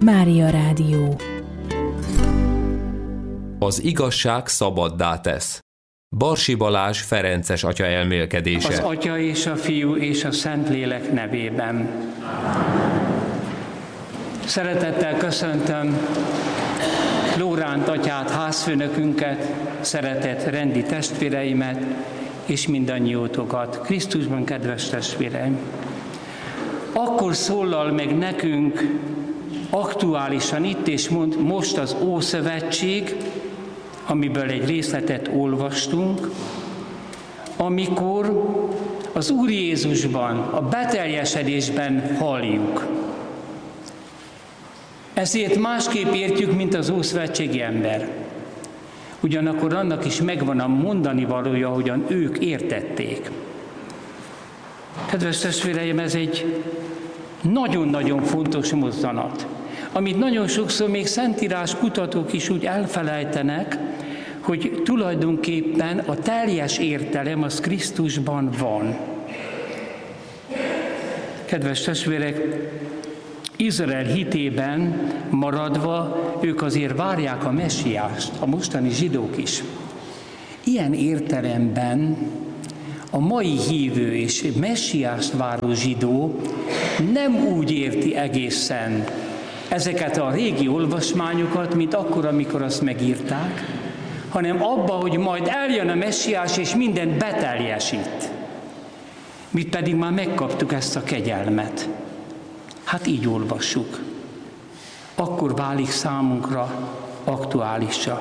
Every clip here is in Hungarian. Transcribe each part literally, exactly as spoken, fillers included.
Mária Rádió. Az igazság szabaddá tesz. Barsi Balázs ferences atya elmélkedése. Az Atya és a Fiú és a Szentlélek nevében. Szeretettel köszöntöm Lóránt atyát, házfőnökünket, szeretett rendi testvéreimet és mindannyiótokat. Krisztusban, kedves testvéreim! Akkor szólal meg nekünk aktuálisan itt és mond, most az Ószövetség, amiből egy részletet olvastunk, amikor az Úr Jézusban, a beteljesedésben halljuk. Ezért másképp értjük, mint az ószövetségi ember. Ugyanakkor annak is megvan a mondani valója, ahogyan ők értették. Kedves testvéreim, ez egy nagyon-nagyon fontos mozzanat, amit nagyon sokszor még szentírás kutatók is úgy elfelejtenek, hogy tulajdonképpen a teljes értelem az Krisztusban van. Kedves testvérek, Izrael hitében maradva ők azért várják a messiást, a mostani zsidók is. Ilyen értelemben a mai hívő és messiást váró zsidó nem úgy érti egészen ezeket a régi olvasmányokat, mint akkor, amikor azt megírták, hanem abba, hogy majd eljön a messiás és mindent beteljesít. Mi pedig már megkaptuk ezt a kegyelmet. Hát így olvassuk. Akkor válik számunkra aktuálissá.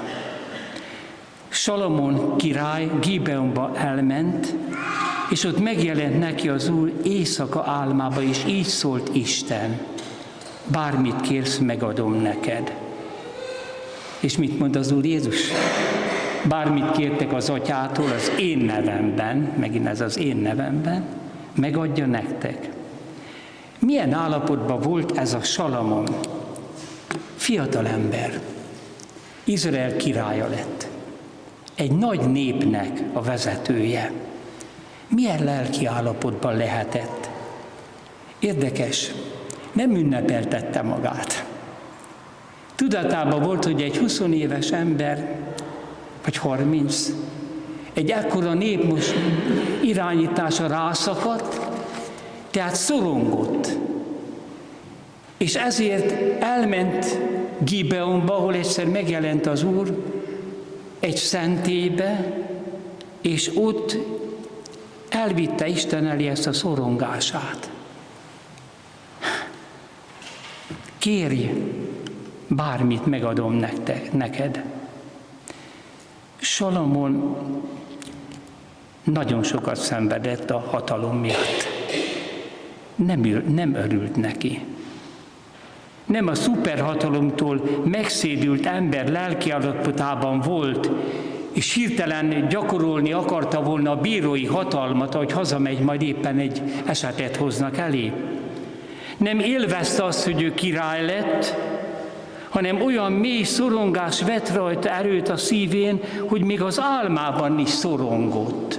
Salamon király Gibeonba elment, és ott megjelent neki az Úr éjszaka álmába, és így szólt Isten: bármit kérsz, megadom neked. És mit mond az Úr Jézus? Bármit kértek az Atyától az én nevemben, megint ez az én nevemben, megadja nektek. Milyen állapotban volt ez a Salamon? Fiatal ember, Izrael királya lett, egy nagy népnek a vezetője. Milyen lelki állapotban lehetett? Érdekes, nem ünnepeltette magát. Tudatában volt, hogy egy húsz éves ember, vagy harminc, egy ekkora nép most irányítása rászakadt, tehát szorongott. És ezért elment Gibeonba, ahol egyszer megjelent az Úr, egy szentélybe, és ott elvitte Isten elé ezt a szorongását. Kérj, bármit megadom nektek, neked. Salamon nagyon sokat szenvedett a hatalom miatt. Nem, nem örült neki. Nem a szuperhatalomtól megszédült ember lelki állapotában volt, és hirtelen gyakorolni akarta volna a bírói hatalmat, ahogy hazamegy, majd éppen egy esetet hoznak elé. Nem élvezte azt, hogy ő király lett, hanem olyan mély szorongás vett rajta erőt a szívén, hogy még az álmában is szorongott.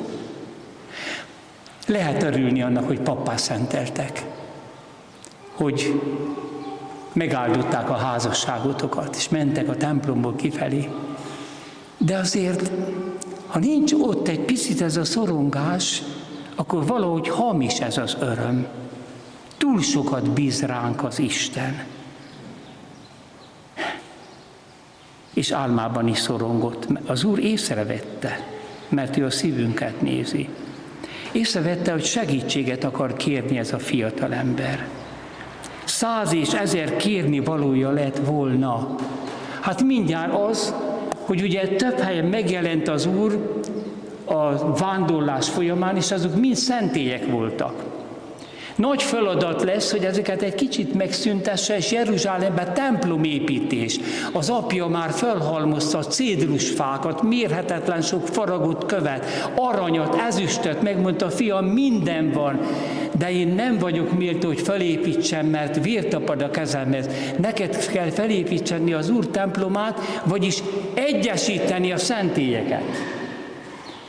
Lehet örülni annak, hogy pappá szenteltek, hogy megáldották a házasságotokat, és mentek a templomból kifelé. De azért, ha nincs ott egy picit ez a szorongás, akkor valahogy hamis ez az öröm. Túl sokat bíz ránk az Isten. És álmában is szorongott. Az Úr észrevette, mert ő a szívünket nézi. Észrevette, hogy segítséget akar kérni ez a fiatal ember. Száz és ezer kérni valója lett volna. Hát mindjárt az, hogy ugye több helyen megjelent az Úr a vándorlás folyamán, és azok mind szentélyek voltak. Nagy feladat lesz, hogy ezeket egy kicsit megszüntesse, és Jeruzsálemben templomépítés. Az apja már felhalmozta a cédrusfákat, mérhetetlen sok faragott követ, aranyat, ezüstöt, megmondta: fiam, minden van, de én nem vagyok méltó, hogy felépítsem, mert vér tapad a kezemhez. Neked kell felépíteni az Úr templomát, vagyis egyesíteni a szentélyeket.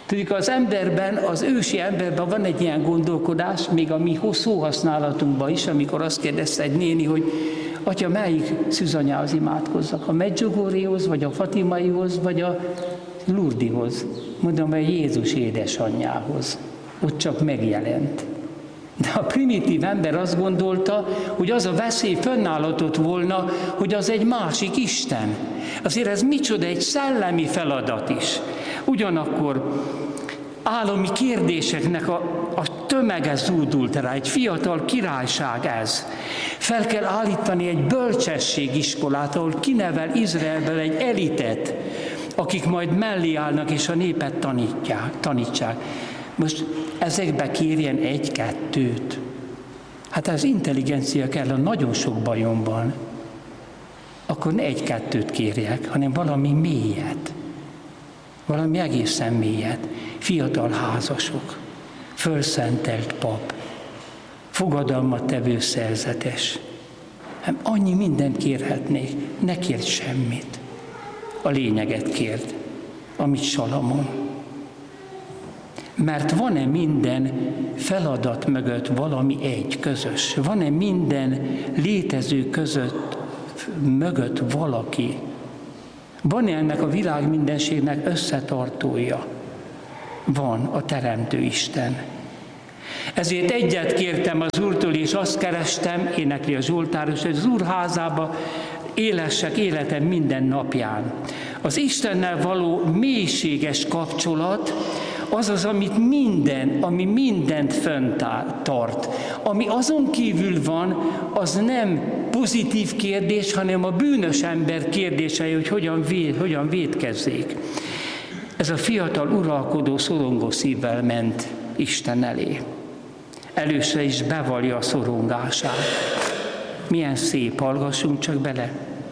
Tudjuk, az emberben, az ősi emberben van egy ilyen gondolkodás, még a mi szóhasználatunkban is, amikor azt kérdezte egy néni, hogy atya, melyik szűzanyához imádkozzak? A Medjugorjéhoz, vagy a Fatimaihoz, vagy a Lurdihoz? Mondom, hogy Jézus édesanyjához. Ott csak megjelent. De a primitív ember azt gondolta, hogy az a veszély fönnállhatott volna, hogy az egy másik Isten. Azért ez micsoda egy szellemi feladat is. Ugyanakkor állami kérdéseknek a, a tömege zúdult rá, egy fiatal királyság ez. Fel kell állítani egy bölcsességiskolát, ahol kinevel Izraelből egy elitet, akik majd mellé állnak és a népet tanítják, tanítsák. Most ezekbe kérjen egy-kettőt. Hát ez intelligencia kell, a nagyon sok bajom van. Akkor ne egy-kettőt kérjek, hanem valami mélyet. Valami egészen mélyet. Fiatal házasok, fölszentelt pap, fogadalmat tevő szerzetes. Hát annyi mindent kérhetnék, ne kérd semmit. A lényeget kérd, amit Salamon. Mert van-e minden feladat mögött valami egy, közös? Van-e minden létező között, mögött valaki? Van-e ennek a világ mindenségnek összetartója? Van, a Teremtő Isten. Ezért egyet kértem az Úrtól, és azt kerestem, énekli a Zsoltáros, hogy az Úr házába élessek életem minden napján. Az Istennel való mélységes kapcsolat, az az, amit minden, ami mindent föntart. Ami azon kívül van, az nem pozitív kérdés, hanem a bűnös ember kérdései, hogy hogyan, véd, hogyan vétkezzék. Ez a fiatal uralkodó szorongó szívvel ment Isten elé. Először is bevallja a szorongását. Milyen szép, hallgassunk csak bele.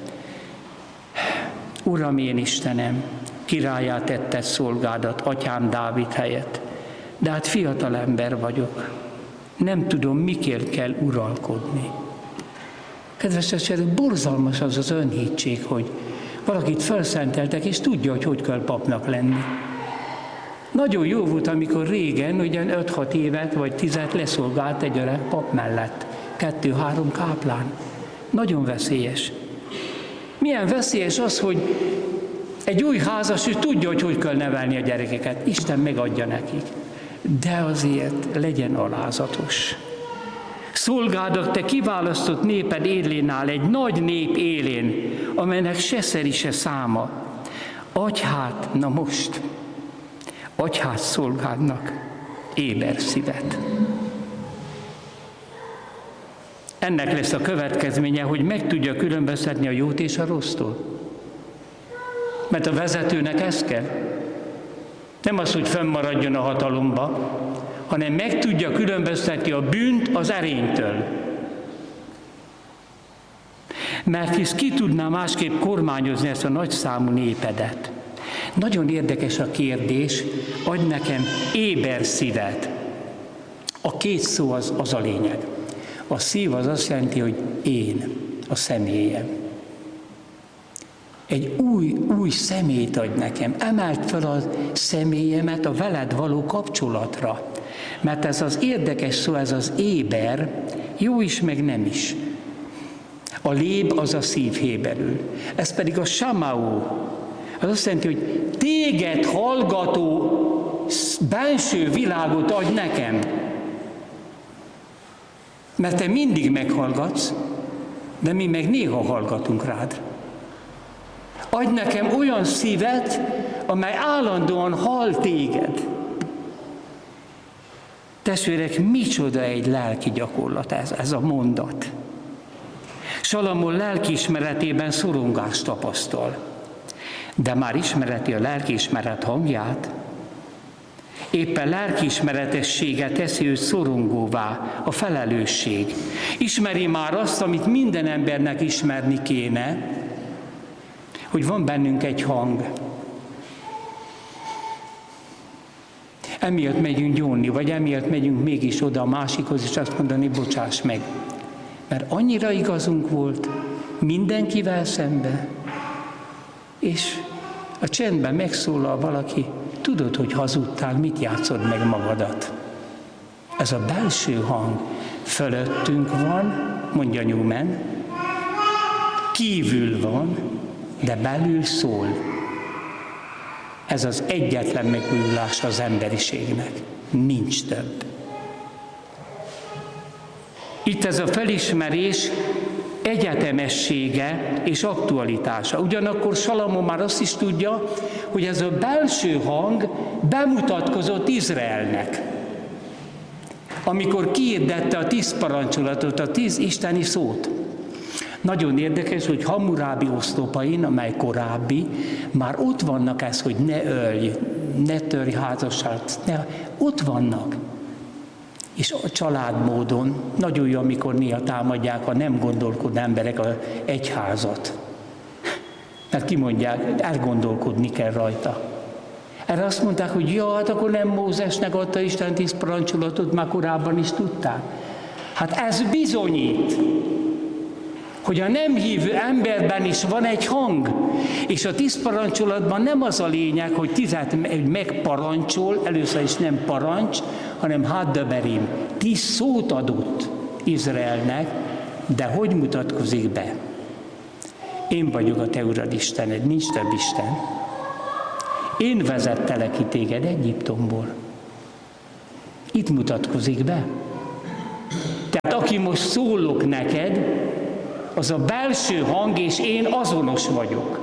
Uram, én Istenem, királlyá tetted szolgádat, atyám Dávid helyett. De hát fiatal ember vagyok. Nem tudom, miként kell uralkodni. Kedves testvérek, borzalmas az az önhittség, hogy valakit felszenteltek, és tudja, hogy hogy kell papnak lenni. Nagyon jó volt, amikor régen, ugyan öt-hat évet vagy tizet leszolgált egy öreg pap mellett. Kettő-három káplán. Nagyon veszélyes. Milyen veszélyes az, hogy egy új házas, ő tudja, hogy hogy kell nevelni a gyerekeket. Isten megadja nekik. De azért legyen alázatos. Szolgáld te kiválasztott néped élén áll, egy nagy nép élén, amelynek se szeri, se száma. Adj hát, na most, adj hát szolgádnak éber szívet. Ennek lesz a következménye, hogy meg tudja különböztetni a jót és a rossztól. Mert a vezetőnek ez kell. Nem az, hogy fönnmaradjon a hatalomba, hanem meg tudja különböztetni a bűnt az erénytől. Mert hisz ki tudná másképp kormányozni ezt a nagyszámú népedet. Nagyon érdekes a kérdés, adj nekem éber szívet. A két szó az, az a lényeg. A szív az azt jelenti, hogy én, a személyem. Egy új, új személyt adj nekem. Emeld fel a személyemet a veled való kapcsolatra. Mert ez az érdekes szó, ez az éber, jó is, meg nem is. A léb az a szív héberül. Ez pedig a samao. Az azt jelenti, hogy téged hallgató belső világot adj nekem. Mert te mindig meghallgatsz, de mi meg néha hallgatunk rád. Adj nekem olyan szívet, amely állandóan hall téged. Testvérek, micsoda egy lelki gyakorlat ez, ez a mondat. Salamon lelkiismeretében szorongást tapasztal, de már ismereti a lelkiismeret hangját. Éppen lelkiismeretessége teszi őt szorongóvá, a felelősség. Ismeri már azt, amit minden embernek ismerni kéne, hogy van bennünk egy hang. Emiatt megyünk gyónni, vagy emiatt megyünk mégis oda a másikhoz, és azt mondani, bocsáss meg. Mert annyira igazunk volt mindenkivel szembe, és a csendben megszólal valaki, tudod, hogy hazudtál, mit játszod meg magadat. Ez a belső hang fölöttünk van, mondja Newman, kívül van, de belül szól. Ez az egyetlen megújulás az emberiségnek. Nincs több. Itt ez a felismerés egyetemessége és aktualitása. Ugyanakkor Salamon már azt is tudja, hogy ez a belső hang bemutatkozott Izraelnek, amikor kihirdette a tíz parancsolatot, a tíz isteni szót. Nagyon érdekes, hogy Hammurábi oszlopain, amely korábbi, már ott vannak ez, hogy ne ölj, ne törj házasságot, ne, ott vannak. És a családmódon nagyon jó, amikor néha támadják a nem gondolkodó emberek az egyházat. Mert kimondják, elgondolkodni kell rajta. Erre azt mondták, hogy ja, hát akkor nem Mózesnek adta Isten tíz parancsolatot, már korábban is tudták. Hát ez bizonyít, hogy a nem hívő emberben is van egy hang, és a tíz parancsolatban nem az a lényeg, hogy tizet megparancsol, először is nem parancs, hanem haddaberim, tíz szót adott Izraelnek, de hogy mutatkozik be? Én vagyok a te urad Istened, nincs több Isten. Én vezettelek ki téged Egyiptomból. Itt mutatkozik be. Tehát aki most szólok neked, az a belső hang, és én azonos vagyok.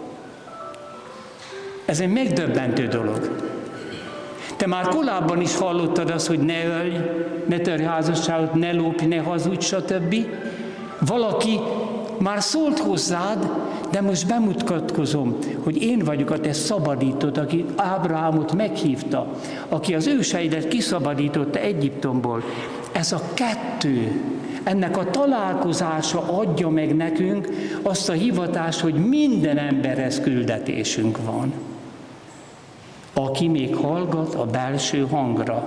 Ez egy megdöbbentő dolog. Te már korábban is hallottad azt, hogy ne ölj, ne törj házasságot, ne lopj, ne hazudj, stb. Valaki már szólt hozzád, de most bemutatkozom, hogy én vagyok a te szabadítód, aki Ábrahámot meghívta, aki az őseidet kiszabadította Egyiptomból. Ez a kettő, ennek a találkozása adja meg nekünk azt a hivatást, hogy minden emberhez küldetésünk van, aki még hallgat a belső hangra.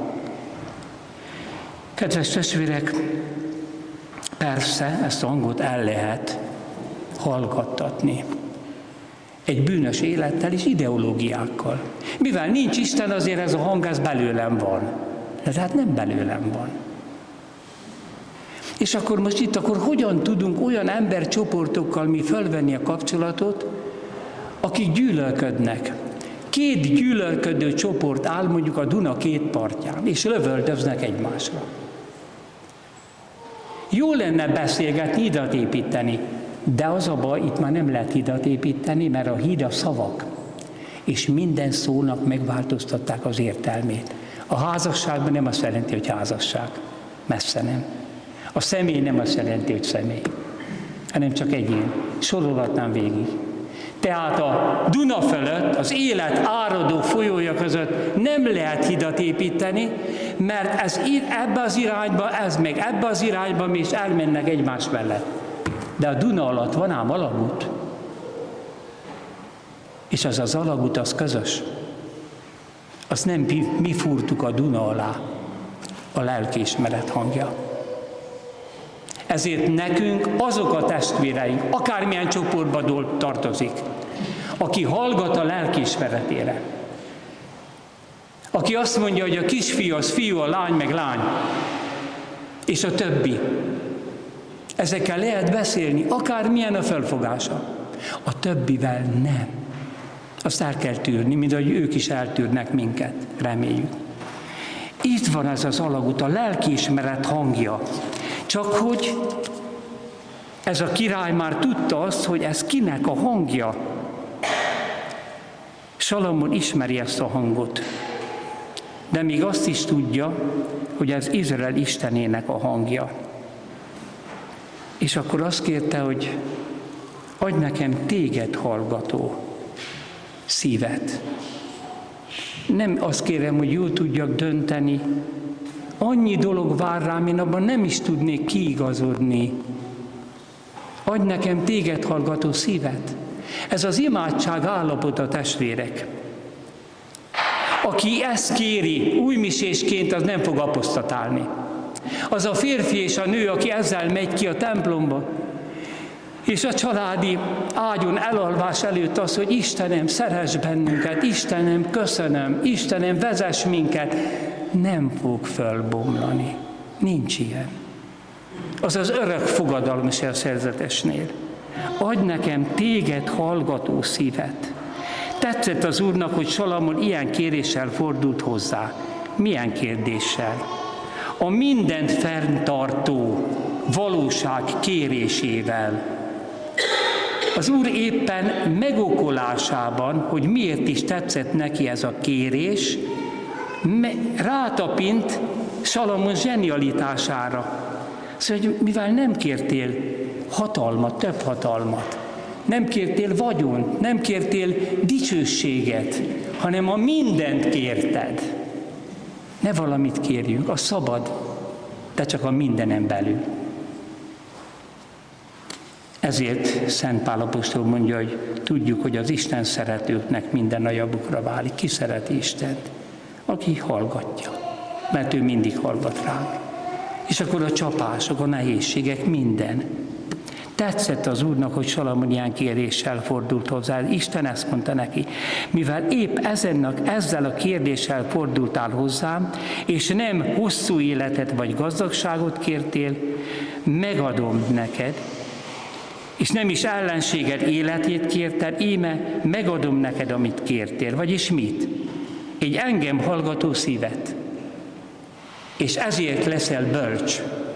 Kedves testvérek, persze ezt a hangot el lehet hallgattatni. Egy bűnös élettel és ideológiákkal. Mivel nincs Isten, azért ez a hang, ez belőlem van. De hát nem belőlem van. És akkor most itt, akkor hogyan tudunk olyan embercsoportokkal mi fölvenni a kapcsolatot, akik gyűlölködnek? Két gyűlölködő csoport áll mondjuk a Duna két partján, és lövöldöznek egymásra. Jó lenne beszélgetni, hidat építeni, de az a baj, itt már nem lehet hidat építeni, mert a híd a szavak, és minden szónak megváltoztatták az értelmét. A házasságban nem azt jelenti, hogy házasság. Messze nem. A személy nem azt jelenti, hogy személy, hanem csak egyén. Sorolhatnám végig. Tehát a Duna fölött, az élet áradó folyója között nem lehet hidat építeni, mert ez ebbe az irányba, ez meg ebbe az irányba, és elmennek egymás mellett. De a Duna alatt van ám alagút. És az az alagút, az közös. Azt nem mi fúrtuk a Duna alá, a lelkiismeret hangja. Ezért nekünk azok a testvéreink, akármilyen csoportba tartozik, aki hallgat a lelkiismeretére, aki azt mondja, hogy a kisfiú az fiú, a lány meg lány, és a többi. Ezekkel lehet beszélni, akármilyen a felfogása. A többivel nem. Azt el kell tűrni, mint ahogy ők is eltűrnek minket, reméljük. Itt van ez az alagút, a lelkiismeret hangja. Csak hogy ez a király már tudta azt, hogy ez kinek a hangja. Salamon ismeri ezt a hangot, de még azt is tudja, hogy ez Izrael Istenének a hangja. És akkor azt kérte, hogy adj nekem téged hallgató szívet. Nem azt kérem, hogy jól tudjak dönteni. Annyi dolog vár rám, én abban nem is tudnék kiigazodni. Adj nekem téged hallgató szívet. Ez az imádság állapota, testvérek. Aki ezt kéri újmisésként, az nem fog apostatálni. Az a férfi és a nő, aki ezzel megy ki a templomba, És a családi ágyon elalvás előtt az, hogy Istenem, szeress bennünket, Istenem, köszönöm, Istenem, vezess minket, nem fog fölbomlani. Nincs ilyen. Az az örök fogadalom is a szerzetesnél. Adj nekem téged hallgató szívet. Tetszett az Úrnak, hogy Salamon ilyen kéréssel fordult hozzá. Milyen kérdéssel? A mindent fenntartó valóság kérésével. Az Úr éppen megokolásában, hogy miért is tetszett neki ez a kérés, rátapint Salamon zsenialitására. Szóval, hogy mivel nem kértél hatalmat, több hatalmat, nem kértél vagyont, nem kértél dicsőséget, hanem a mindent kérted. Ne valamit kérjünk, a szabad, de csak a mindenen belül. Ezért Szent Pál apostol mondja, hogy tudjuk, hogy az Isten szeretőknek minden a javukra válik. Ki szereti Istent? Aki hallgatja, mert ő mindig hallgat ránk. És akkor a csapások, a nehézségek, minden. Tetszett az Úrnak, hogy Salamon ilyen kéréssel fordult hozzá. Isten ezt mondta neki, mivel épp ezennek, ezzel a kérdéssel fordultál hozzám, és nem hosszú életet vagy gazdagságot kértél, megadom neked, és nem is ellenséged életét kérted, íme megadom neked, amit kértél. Vagyis mit? Egy engem hallgató szívet. És ezért leszel bölcs.